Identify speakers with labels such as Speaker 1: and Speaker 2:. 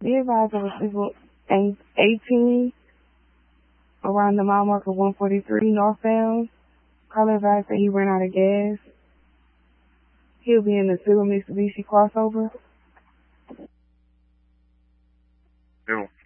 Speaker 1: advised of receiving 18 around the mile marker 143 northbound. Caller advised that he ran out of gas. He'll be in the Subaru Mitsubishi crossover.
Speaker 2: No.